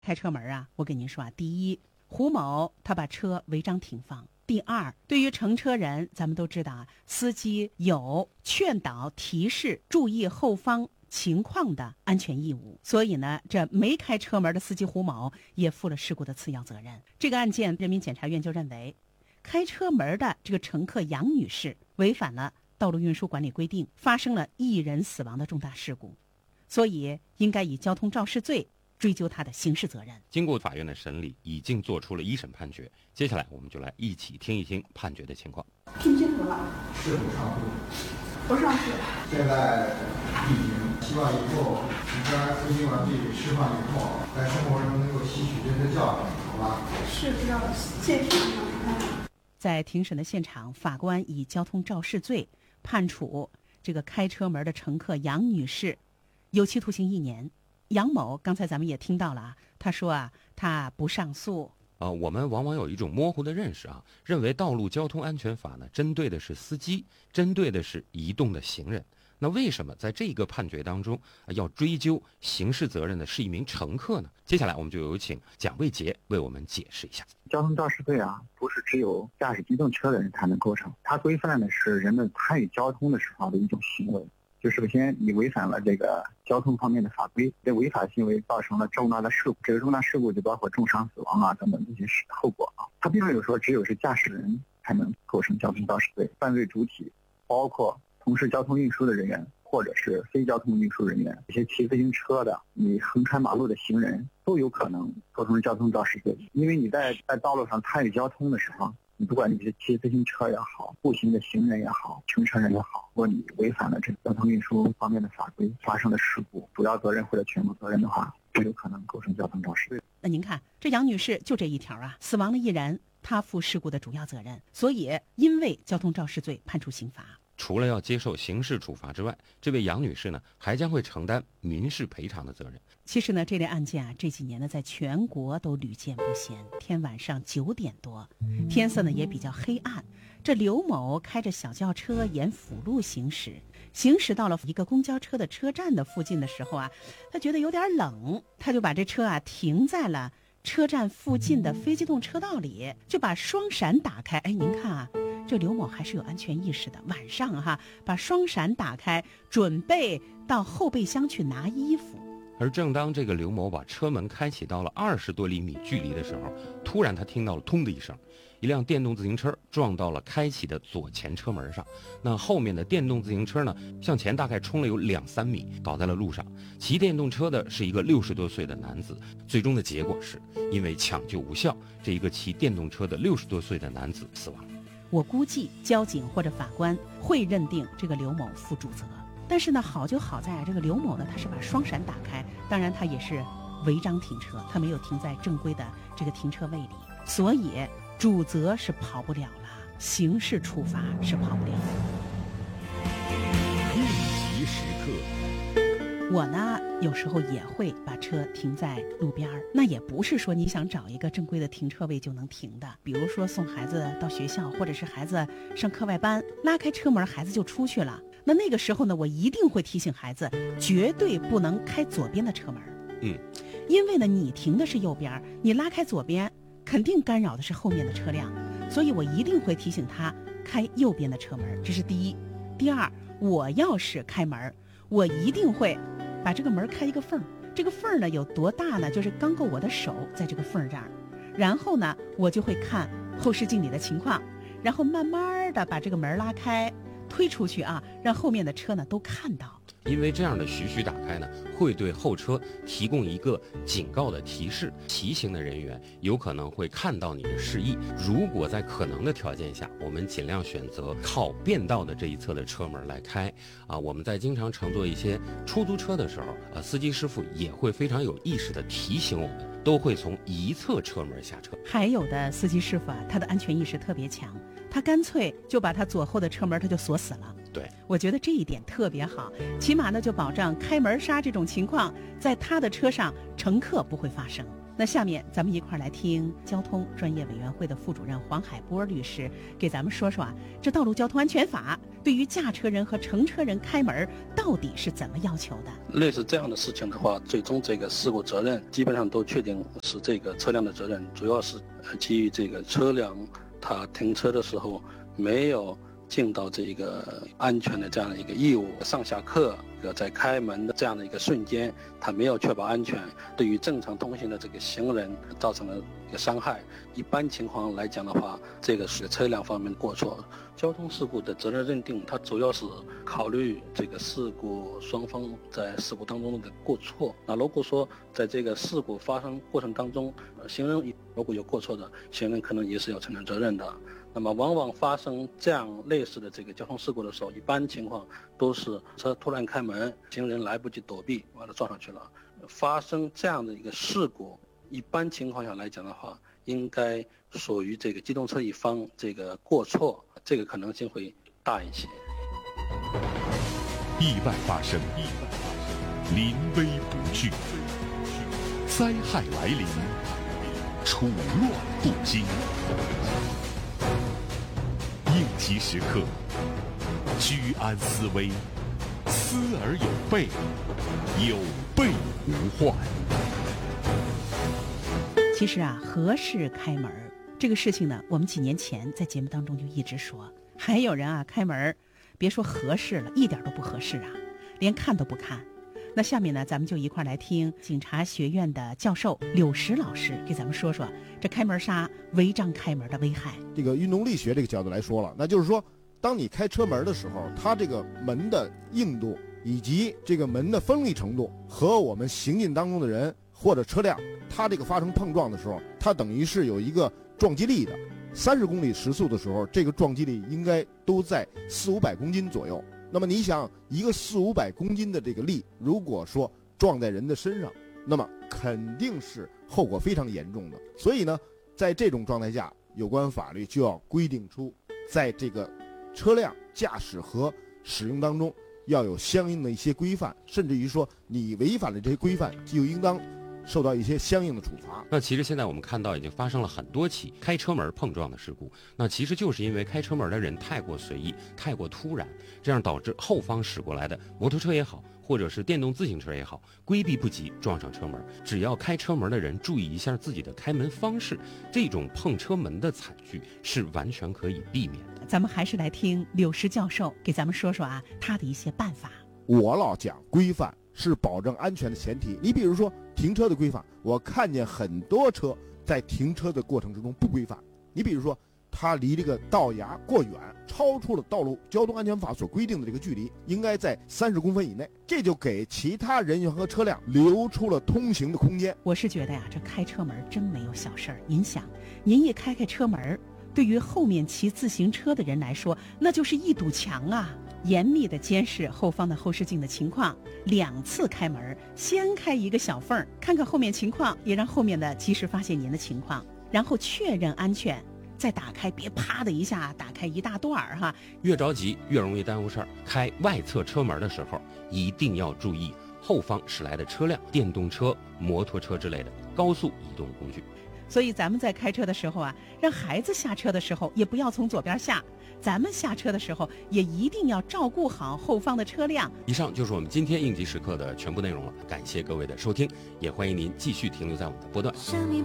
开车门啊，我跟您说啊，第一，胡某他把车违章停放；第二，对于乘车人，咱们都知道啊，司机有劝导、提示、注意后方情况的安全义务。所以呢，这没开车门的司机胡某也负了事故的次要责任。这个案件，人民检察院就认为，开车门的这个乘客杨女士违反了道路运输管理规定，发生了1人死亡的重大事故，所以应该以交通肇事罪追究他的刑事责任。 经过法院的审理，已经做出了一审判决。接下来我们就来一起听一听判决的情况。 听清楚了， 是否上诉？ 不上诉。 现在疫情，希望以后你将来服刑完毕释放以后，在生活中能够吸取真知教训，好吧？ 是知道现实上看。 在庭审的现场，法官以交通肇事罪判处这个开车门的乘客杨女士有期徒刑1年。杨某刚才咱们也听到了啊，他说啊，他不上诉。 我们往往有一种模糊的认识啊，认为道路交通安全法呢，针对的是司机，针对的是移动的行人。那为什么在这个判决当中要追究刑事责任的是一名乘客呢？接下来我们就有请蒋卫杰为我们解释一下。 交通肇事罪啊，不是只有驾驶机动车的人才能构成，它规范的是人们参与交通的时候的一种行为。就首先你违反了这个交通方面的法规，这违法行为造成了重大的事故，这个重大事故就包括重伤死亡啊等等这些后果啊。它并没有说只有是驾驶人才能构成交通肇事罪，犯罪主体包括从事交通运输的人员或者是非交通运输人员，这些骑自行车的、你横穿马路的行人都有可能构成交通肇事罪。因为你在道路上参与交通的时候，你不管你是骑自行车也好，步行的行人也好，乘车人也好，如果你违反了这个交通运输方面的法规，发生了事故，主要责任或者全部责任的话，就有可能构成交通肇事罪。 那您看，这杨女士就这一条啊，死亡了1人，她负事故的主要责任，所以因为交通肇事罪判处刑罚。 除了要接受刑事处罚之外，这位杨女士呢，还将会承担民事赔偿的责任。 其实呢，这类案件啊，这几年呢，在全国都屡见不鲜。天晚上9点多，天色呢也比较黑暗，这刘某开着小轿车沿辅路行驶到了一个公交车的车站的附近的时候啊，他觉得有点冷，他就把这车啊停在了车站附近的非机动车道里，就把双闪打开。哎，您看啊，这刘某还是有安全意识的。晚上哈，把双闪打开，准备到后备箱去拿衣服。 而正当这个刘某把车门开启到了20多厘米距离的时候，突然他听到了咚的一声，一辆电动自行车撞到了开启的左前车门上。那后面的电动自行车呢，向前大概冲了有2-3米，倒在了路上。骑电动车的是一个60多岁的男子。最终的结果是因为抢救无效，这一个骑电动车的60多岁的男子死亡。 我估计交警或者法官会认定这个刘某负主责。但是呢，好就好在这个刘某呢，他是把双闪打开，当然他也是违章停车，他没有停在正规的这个停车位里，所以主责是跑不了了，刑事处罚是跑不了的。 应急时刻， 我呢有时候也会把车停在路边儿，那也不是说你想找一个正规的停车位就能停的。比如说送孩子到学校，或者是孩子上课外班，拉开车门孩子就出去了，那个时候呢，我一定会提醒孩子，绝对不能开左边的车门。因为呢，你停的是右边，你拉开左边，肯定干扰的是后面的车辆，所以我一定会提醒他开右边的车门，这是第一。第二，我要是开门，我一定会把这个门开一个缝，这个缝呢有多大呢？就是刚够我的手在这个缝这儿，然后呢，我就会看后视镜里的情况，然后慢慢的把这个门拉开，推出去啊，让后面的车呢都看到。 因为这样的徐徐打开呢，会对后车提供一个警告的提示，骑行的人员有可能会看到你的示意。如果在可能的条件下，我们尽量选择靠便道的这一侧的车门来开啊。我们在经常乘坐一些出租车的时候，司机师傅也会非常有意识地提醒我们，都会从一侧车门下车。 还有的司机师傅啊，他的安全意识特别强，他干脆就把他左后的车门他就锁死了。 对， 我觉得这一点特别好，起码呢就保障开门杀这种情况在他的车上乘客不会发生。那下面咱们一块儿来听交通专业委员会的副主任黄海波律师给咱们说说这道路交通安全法对于驾车人和乘车人开门到底是怎么要求的。 类似这样的事情的话，最终这个事故责任基本上都确定是这个车辆的责任，主要是基于这个车辆它停车的时候没有尽到这个安全的这样的一个义务，上下客在开门的这样的一个瞬间，他没有确保安全，对于正常通行的这个行人造成了一个伤害。一般情况来讲的话，这个是车辆方面的过错。交通事故的责任认定，它主要是考虑这个事故双方在事故当中的过错。那如果说在这个事故发生过程当中，行人如果有过错的，行人可能也是要承担责任的。那么往往发生这样类似的这个交通事故的时候，一般情况都是车突然开门，行人来不及躲避，完了撞上去了。发生这样的一个事故，一般情况下来讲的话，应该属于这个机动车一方这个过错，这个可能性会大一些。 意外发生，临危不惧，灾害来临，处乱不惊。应急时刻，居安思危，思而有备，有备无患。 其实何氏开门这个事情呢，我们几年前在节目当中就一直说，还有人开门别说合适了，一点都不合适连看都不看。那下面呢，咱们就一块来听警察学院的教授柳石老师给咱们说说这开门杀违章开门的危害。 这个运动力学这个角度来说了，那就是说，当你开车门的时候，它这个门的硬度以及这个门的锋利程度和我们行进当中的人或者车辆，它这个发生碰撞的时候，它等于是有一个撞击力的。30公里时速的时候，这个撞击力应该都在400-500公斤左右。那么你想，一个400-500公斤的这个力，如果说撞在人的身上，那么肯定是后果非常严重的。所以呢，在这种状态下，有关法律就要规定出，在这个车辆驾驶和使用当中要有相应的一些规范，甚至于说你违反了这些规范，就应当受到一些相应的处罚。 那其实现在我们看到已经发生了很多起开车门碰撞的事故，那其实就是因为开车门的人太过随意，太过突然，这样导致后方驶过来的摩托车也好，或者是电动自行车也好，规避不及撞上车门。只要开车门的人注意一下自己的开门方式，这种碰车门的惨剧是完全可以避免的。 咱们还是来听柳石教授给咱们说说他的一些办法。 我老讲规范是保证安全的前提。你比如说停车的规范，我看见很多车在停车的过程之中不规范。你比如说它离这个道牙过远，超出了道路交通安全法所规定的这个距离，应该在30公分以内，这就给其他人员和车辆留出了通行的空间。 我是觉得这开车门真没有小事儿。您想，您一开车门，对于后面骑自行车的人来说，那就是一堵墙严密地监视后方的后视镜的情况，2次开门，先开一个小缝，看看后面情况，也让后面的及时发现您的情况，然后确认安全，再打开，别啪的一下打开一大段越着急越容易耽误事儿。开外侧车门的时候，一定要注意后方驶来的车辆、电动车、摩托车之类的高速移动工具。 所以咱们在开车的时候让孩子下车的时候也不要从左边下，咱们下车的时候也一定要照顾好后方的车辆。 以上就是我们今天应急时刻的全部内容了，感谢各位的收听，也欢迎您继续停留在我们的波段。